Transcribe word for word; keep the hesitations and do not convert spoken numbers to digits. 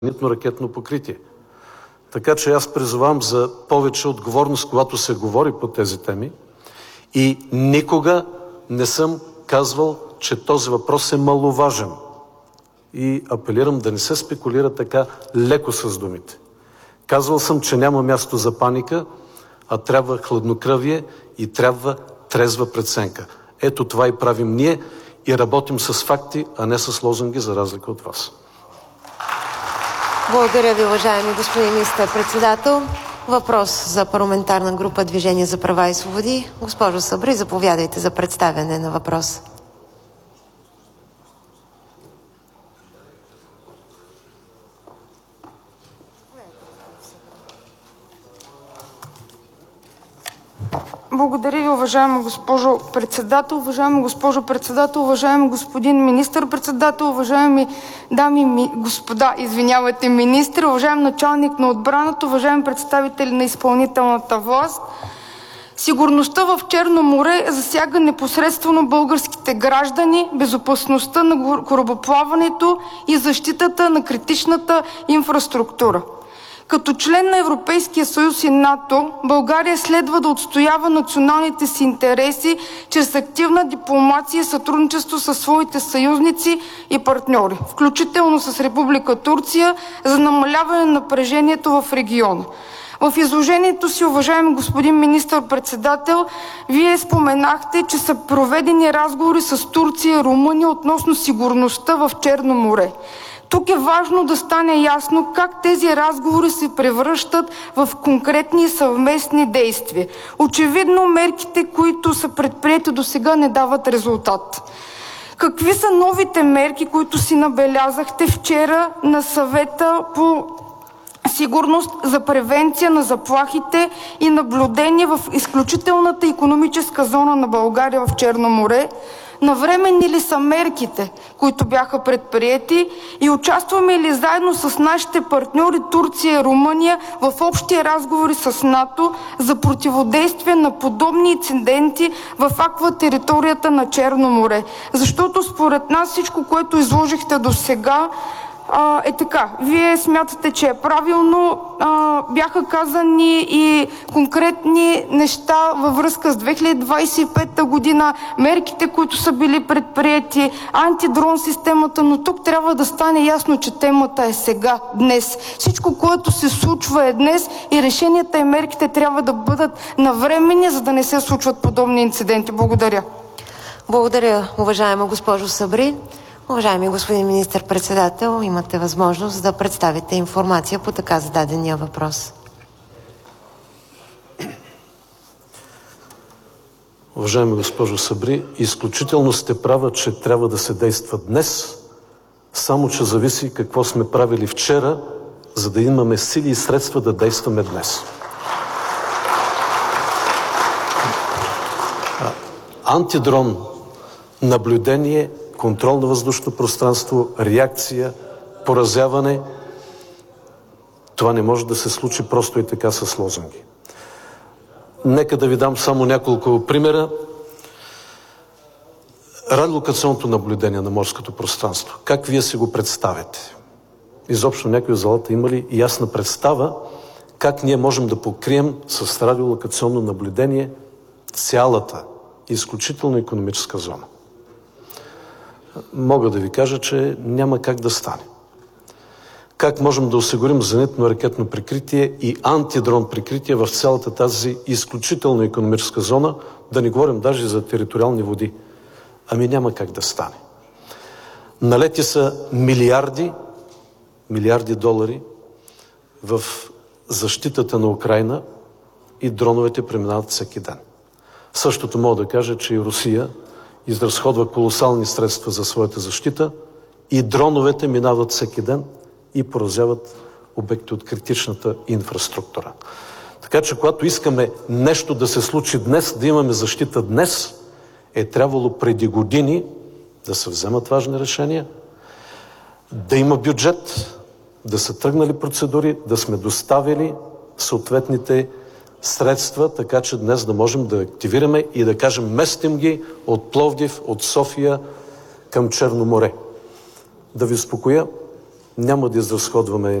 ракетно покритие. Така че аз призовавам за повече отговорност, когато се говори по тези теми, и никога не съм казвал, че този въпрос е маловажен. И апелирам да не се спекулира така леко с думите. Казвал съм, че няма място за паника, а трябва хладнокръвие и трябва трезва преценка. Ето това и правим ние и работим с факти, а не с лозунги, за разлика от вас. Благодаря ви, уважаеми господин министър-председател. Въпрос за парламентарна група Движение за права и свободи. Госпожо Сабри, заповядайте за представяне на въпрос. Благодаря ви, уважаема госпожо председател. Уважаема госпожо председател, уважаеми господин министър-председател, уважаеми дами и господа, извинявайте, министри, уважаем началник на отбраната, уважаеми представители на изпълнителната власт. Сигурността в Черно море засяга непосредствено българските граждани, безопасността на корабоплаването и защитата на критичната инфраструктура. Като член на Европейския съюз и НАТО, България следва да отстоява националните си интереси чрез активна дипломация и сътрудничество със своите съюзници и партньори, включително с Република Турция, за намаляване на напрежението в региона. В изложението си, уважаеми господин министър-председател, Вие споменахте, че са проведени разговори с Турция и Румъния относно сигурността в Черно море. Тук е важно да стане ясно как тези разговори се превръщат в конкретни съвместни действия. Очевидно мерките, които са предприети досега, не дават резултат. Какви са новите мерки, които си набелязахте вчера на съвета по сигурност за превенция на заплахите и наблюдение в изключителната икономическа зона на България в Черно море? Навременни ли са мерките, които бяха предприети, и участваме ли заедно с нашите партньори Турция и Румъния в общи разговори с НАТО за противодействие на подобни инциденти в акватериторията на Черно море? Защото според нас всичко, което изложихте до сега, А, е така. Вие смятате, че е правилно. А, бяха казани и конкретни неща във връзка с две хиляди двадесет и пета година, мерките, които са били предприети, антидрон системата, но тук трябва да стане ясно, че темата е сега, днес. Всичко, което се случва е днес и решенията и мерките трябва да бъдат навременни, за да не се случват подобни инциденти. Благодаря. Благодаря, уважаема госпожо Сабри. Уважаеми господин министър-председател, имате възможност да представите информация по така зададения въпрос. Уважаема госпожо Сабри, изключително сте права, че трябва да се действа днес, само че зависи какво сме правили вчера, за да имаме сили и средства да действаме днес. Антидрон, наблюдение, контрол на въздушно пространство, реакция, поразяване. Това не може да се случи просто и така с лозунги. Нека да ви дам само няколко примера. Радиолокационното наблюдение на морското пространство. Как вие си го представяте? Изобщо някой в залата има ли ясна представа как ние можем да покрием с радиолокационно наблюдение цялата изключително икономическа зона? Мога да ви кажа, че няма как да стане. Как можем да осигурим зенитно-ракетно прикритие и антидрон прикритие в цялата тази изключително икономическа зона, да не говорим даже за териториални води? Ами няма как да стане. Налети са милиарди, милиарди долари в защитата на Украйна и дроновете преминават всеки ден. Същото мога да кажа, че и Русия изразходва колосални средства за своята защита и дроновете минават всеки ден и поразяват обекти от критичната инфраструктура. Така че, когато искаме нещо да се случи днес, да имаме защита днес, е трябвало преди години да се вземат важни решения, да има бюджет, да са тръгнали процедури, да сме доставили съответните средства, така че днес да можем да активираме и да кажем, местим ги от Пловдив, от София към Черно море. Да ви успокоя, няма да изразходваме